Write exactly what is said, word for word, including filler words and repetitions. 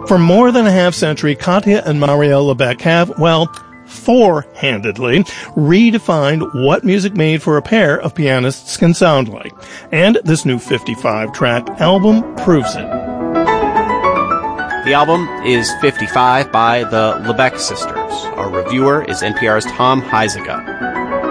For more than a half century, Katya and Marielle Lebec have, well, four-handedly redefined what music made for a pair of pianists can sound like. And this new fifty-five track album proves it. The album is fifty-five by the Lebec sisters. Our reviewer is N P R's Tom Heisiga.